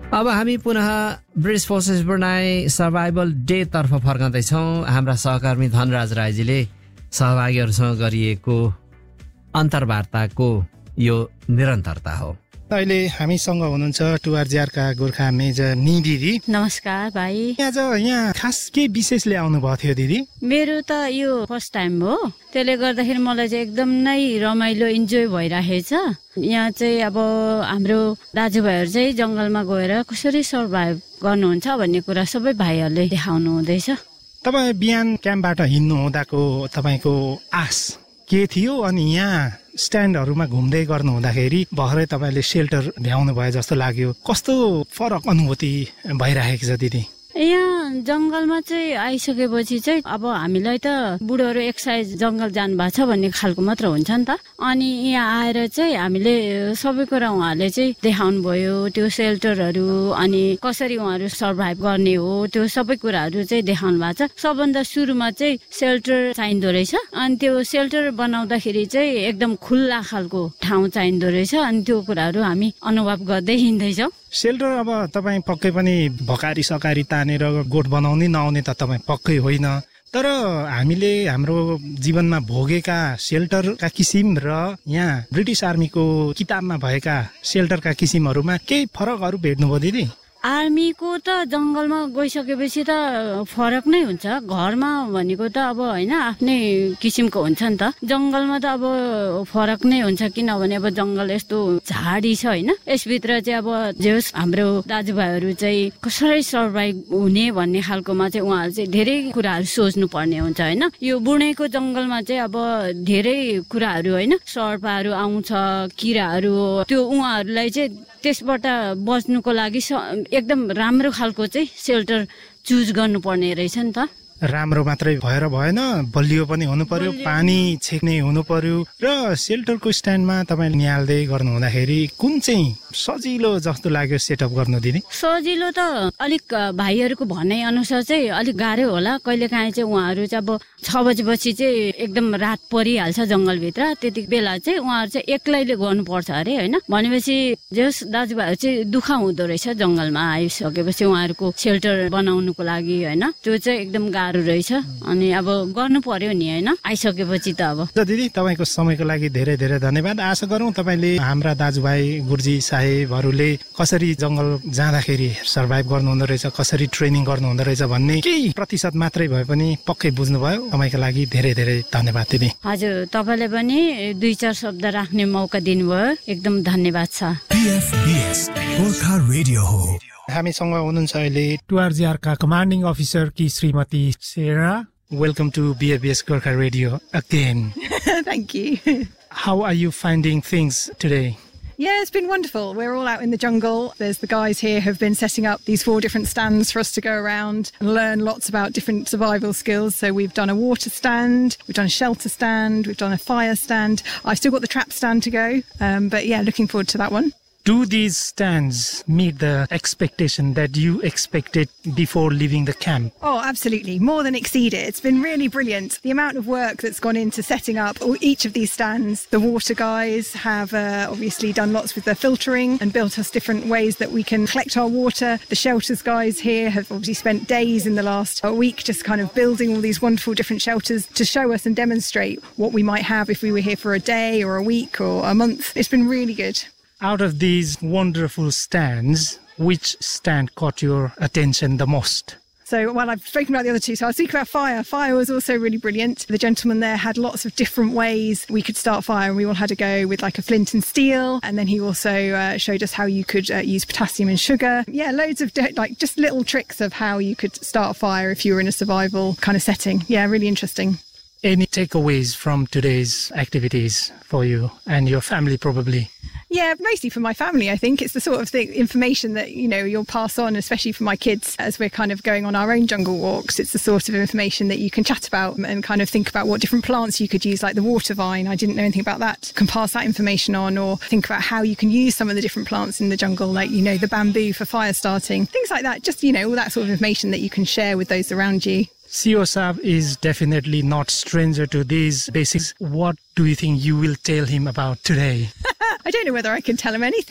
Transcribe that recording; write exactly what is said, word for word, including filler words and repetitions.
अब हामी पुनः British forces Brunei survival day तर्फ फर्कँदैछौँ। हाम्रा सहकर्मी धनराज राईजीले सहभागीहरूसँग गरिएको अन्तर्वार्ताको यो निरन्तरता हो। अहिले हामीसँग हुनुहुन्छ टुआरजिआरका गोर्खा मेजर नि दिदी। नमस्कार भाइ। आज यहाँ खास के विशेष ल्याउनु भएको थियो दिदी? मेरो त यो फर्स्ट टाइम हो, त्यसले गर्दाखेरि मलाई चाहिँ एकदम नै रमाइलो इन्जोय भइरहेछ। यहाँ चाहिँ अब हाम्रो दाजुभाइहरू चाहिँ जङ्गलमा गएर कसरी सर्भाइभ गर्नुहुन्छ भन्ने कुरा सबै भाइहरूले देखाउनु हुँदैछ। तपाईँ बिहान क्याम्पबाट हिँड्नु हुँदाको तपाईँको आश के थियो? अनि यहाँ स्ट्यान्डहरूमा घुम्दै गर्नु हुँदाखेरि भर्खरै तपाईँले सेल्टर भ्याउनु भयो जस्तो लाग्यो। कस्तो फरक अनुभूति भइरहेको छ दिदी? यहाँ जङ्गलमा चाहिँ आइसकेपछि चाहिँ अब हामीलाई त बुढोहरू एक्सर्साइज जङ्गल जानु भएको छ भन्ने खालको मात्र हुन्छ नि त। अनि यहाँ आएर चाहिँ हामीले सबै कुरा उहाँहरूले चाहिँ देखाउनु भयो, त्यो सेल्टरहरू अनि कसरी उहाँहरू सर्भाइभ गर्ने हो त्यो सबै कुराहरू चाहिँ देखाउनु भएको छ। सबभन्दा सुरुमा चाहिँ सेल्टर चाहिँदो रहेछ, अनि त्यो सेल्टर बनाउँदाखेरि चाहिँ एकदम खुल्ला खालको ठाउँ चाहिँदो रहेछ, अनि त्यो कुराहरू हामी अनुभव गर्दै हिँड्दैछौँ। सेल्टर अब तपाईँ पक्कै पनि भकारी सकारी तानेर गोठ बनाउने नआउने त तपाईँ पक्कै होइन, तर हामीले हाम्रो जीवनमा भोगेका सेल्टरका किसिम र यहाँ ब्रिटिस आर्मीको किताबमा भएका सेल्टरका किसिमहरूमा केही फरकहरू भेट्नुभयो दिदी? आर्मीको त जङ्गलमा गइसकेपछि त फरक नै हुन्छ। घरमा भनेको त अब होइन आफ्नै किसिमको हुन्छ नि त। जङ्गलमा त अब फरक नै हुन्छ, किनभने अब जङ्गल यस्तो झाडी छ होइन। यसभित्र चाहिँ अब जे होस् हाम्रो दाजुभाइहरू चाहिँ कसरी सर्भाइभ हुने भन्ने खालकोमा चाहिँ उहाँहरू चाहिँ धेरै कुराहरू सोच्नु पर्ने हुन्छ होइन। यो बुढेको जङ्गलमा चाहिँ अब धेरै कुराहरू होइन, सर्पहरू आउँछ, किराहरू, त्यो उहाँहरूलाई चाहिँ त्यसबाट बच्नुको लागि एकदम राम्रो खालको चाहिँ सेल्टर चुज गर्नुपर्ने रहेछ नि त। राम्रो मात्रै भएर भएन, बलियो पनि हुनु पर्यो, पानी छेक्ने हुनु पर्यो। र सेल्टरको स्ट्यान्डमा तपाईँ निहाल्दै गर्नु हुँदाखेरि कुन चाहिँ सजिलो जस्तो लाग्यो सेटअप गर्नु दिदी? सजिलो त अलिक भाइहरूको भनाइ अनुसार चाहिँ अलिक गाह्रो होला। कहिलेकाहीँ चाहिँ उहाँहरू चाहिँ अब छ बजेपछि चाहिँ एकदम रात परिहाल्छ जङ्गलभित्र, त्यति बेला चाहिँ उहाँहरू चाहिँ एक्लैले गर्नुपर्छ अरे होइन। भनेपछि जस दाजुभाइहरू चाहिँ दुःख हुँदो रहेछ जङ्गलमा आइसकेपछि उहाँहरूको सेल्टर बनाउनुको लागि होइन। त्यो चाहिँ एकदम गाह्रो रहेछ, अनि अब गर्नु पर्यो नि होइन आइसकेपछि त। अब दिदी तपाईँको समयको लागि धेरै धेरै धन्यवाद। आशा गरौँ तपाईँले हाम्रा दाजुभाइ गुरुजी साहेबहरूले कसरी जङ्गल जाँदाखेरि सर्भाइभ गर्नुहुँदो रहेछ, कसरी ट्रेनिङ गर्नुहुँदो रहेछ भन्ने केही प्रतिशत मात्रै भए पनि पक्कै बुझ्नुभयो। तपाईँको लागि धेरै धेरै धन्यवाद दिदी। हजुर, तपाईँले पनि दुई चार शब्द राख्ने मौका दिनुभयो, एकदम धन्यवाद छ। हामीसँग हुनुहुन्छ अहिले टुआरजिआरका कमान्डिङ अफिसर कि श्रीमती सेरा। Welcome to बिएफबिएस Gorkha radio again. Thank you. How are you finding things today? Yeah, it's been wonderful. We're all out in the jungle. There's the guys here who've been setting up these four different stands for us to go around and learn lots about different survival skills. So we've done a water stand, we've done a shelter stand, we've done a fire stand. I've still got the trap stand to go, um, but yeah, looking forward to that one. Do these stands meet the expectation that you expected before leaving the camp? Oh, absolutely. More than exceed it. It's been really brilliant. The amount of work that's gone into setting up each of these stands. The water guys have uh, obviously done lots with their filtering and built us different ways that we can collect our water. The shelters guys here have obviously spent days in the last week just kind of building all these wonderful different shelters to show us and demonstrate what we might have if we were here for a day or a week or a month. It's been really good. Out of these wonderful stands, which stand caught your attention the most? So, well, I've spoken about the other two, so I'll speak about fire. Fire was also really brilliant. The gentleman there had lots of different ways we could start fire, and we all had to go with like a flint and steel, and then he also uh, showed us how you could uh, use potassium and sugar. Yeah, loads of de- like just little tricks of how you could start a fire if you were in a survival kind of setting. Yeah, really interesting. Any takeaways from today's activities for you and your family probably? Yeah, mostly for my family, I think. It's the sort of thing, information that, you know, you'll pass on, especially for my kids, as we're kind of going on our own jungle walks. It's the sort of information that you can chat about and kind of think about what different plants you could use, like the water vine. I didn't know anything about that. Can pass that information on, or think about how you can use some of the different plants in the jungle, like, you know, the bamboo for fire starting. Things like that. Just, you know, all that sort of information that you can share with those around you. C O S A B is definitely not stranger to these basics. What do you think you will tell him about today? I don't know whether I can tell him anything.